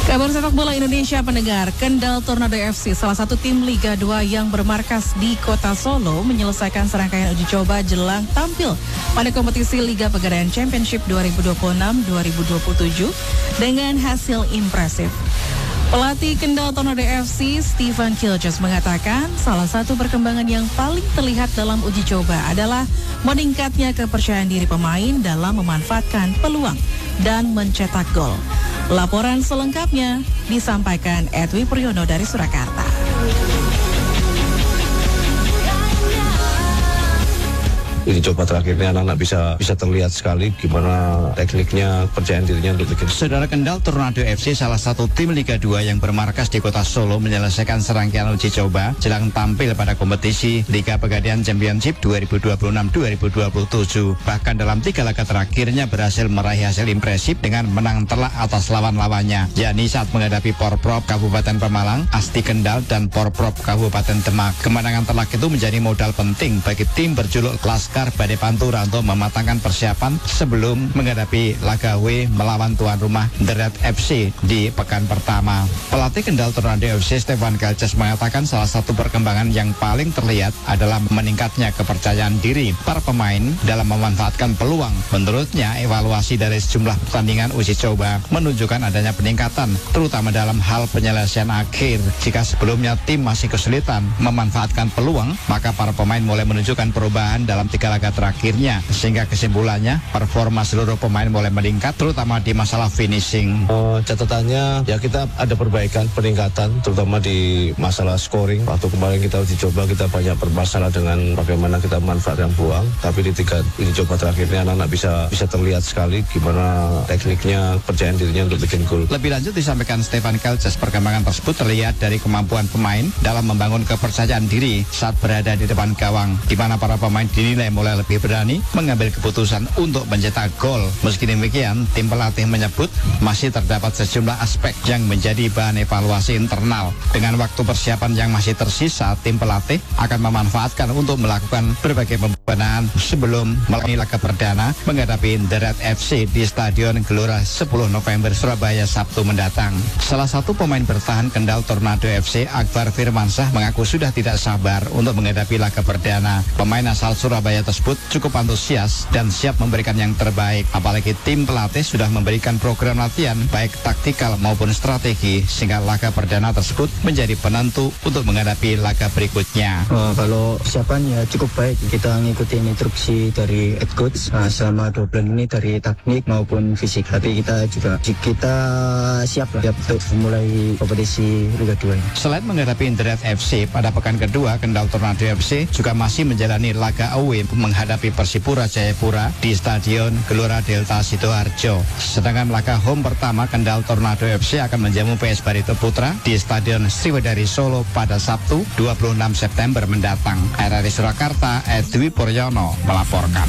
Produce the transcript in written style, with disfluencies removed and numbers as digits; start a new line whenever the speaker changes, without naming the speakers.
Kabar sepak bola Indonesia pendengar, Kendal Tornado FC, salah satu tim Liga 2 yang bermarkas di Kota Solo, menyelesaikan serangkaian uji coba jelang tampil pada kompetisi Liga Pegadaian Championship 2026-2027 dengan hasil impresif. Pelatih Kendal Tornado FC, Stephen Kiljes, mengatakan salah satu perkembangan yang paling terlihat dalam uji coba adalah meningkatnya kepercayaan diri pemain dalam memanfaatkan peluang dan mencetak gol. Laporan selengkapnya disampaikan Edwi Priyono dari Surakarta.
Uji coba terakhirnya anak-anak bisa terlihat sekali gimana tekniknya, kepercayaan dirinya untuk bikin.
Saudara, Kendal Tornado FC, salah satu tim Liga 2 yang bermarkas di Kota Solo, menyelesaikan serangkaian uji coba jelang tampil pada kompetisi Liga Pegadaian Championship 2026-2027. Bahkan dalam 3 laga terakhirnya berhasil meraih hasil impresif dengan menang telak atas lawan-lawannya, yakni saat menghadapi Porprov Kabupaten Pemalang, Asti Kendal, dan Porprov Kabupaten Demak. Kemenangan telak itu menjadi modal penting bagi tim berjuluk Laskar Badai Pantura untuk mematangkan persiapan sebelum menghadapi laga W melawan tuan rumah The Red FC di pekan pertama. Pelatih Kendal Tornado FC, Stephen Kiljes, mengatakan salah satu perkembangan yang paling terlihat adalah meningkatnya kepercayaan diri para pemain dalam memanfaatkan peluang. Menurutnya, evaluasi dari sejumlah pertandingan uji coba menunjukkan adanya peningkatan, terutama dalam hal penyelesaian akhir. Jika sebelumnya tim masih kesulitan memanfaatkan peluang, maka para pemain mulai menunjukkan perubahan dalam 3 laga terakhirnya, sehingga kesimpulannya performa seluruh pemain mulai meningkat, terutama di masalah finishing.
Catatannya ya, kita ada perbaikan, peningkatan, terutama di masalah scoring. Waktu kemarin kita uji coba, kita banyak bermasalah dengan bagaimana kita memanfaatkan peluang, tapi di 3 uji coba terakhirnya anak-anak bisa terlihat sekali gimana tekniknya, kepercayaan dirinya untuk bikin gol.
Lebih lanjut disampaikan Stephen Kiljes, perkembangan tersebut terlihat dari kemampuan pemain dalam membangun kepercayaan diri saat berada di depan gawang, di mana para pemain dinilai mulai lebih berani mengambil keputusan untuk mencetak gol. Meski demikian, tim pelatih menyebut masih terdapat sejumlah aspek yang menjadi bahan evaluasi internal. Dengan waktu persiapan yang masih tersisa, tim pelatih akan memanfaatkan untuk melakukan berbagai pembenahan sebelum melalui laga perdana menghadapi The Red FC di Stadion Gelora 10 November Surabaya Sabtu mendatang. Salah satu pemain bertahan Kendal Tornado FC, Akbar Firmansyah, mengaku sudah tidak sabar untuk menghadapi laga perdana. Pemain asal Surabaya tersebut cukup antusias dan siap memberikan yang terbaik, apalagi tim pelatih sudah memberikan program latihan baik taktikal maupun strategi, sehingga laga perdana tersebut menjadi penentu untuk menghadapi laga berikutnya.
Kalau persiapan ya cukup baik, kita ngikutin instruksi dari head coach selama 2 bulan ini, dari teknik maupun fisik, tapi kita siap lah untuk memulai kompetisi Liga 2 ini.
Selain menghadapi The Red FC pada pekan kedua, Kendal Tornado FC juga masih menjalani laga away menghadapi Persipura Jayapura di Stadion Gelora Delta Sidoarjo. Sedangkan laga home pertama Kendal Tornado FC akan menjamu PS Barito Putra di Stadion Sriwedari Solo pada Sabtu 26 September mendatang. RRI Surakarta, Edwi Priyono melaporkan.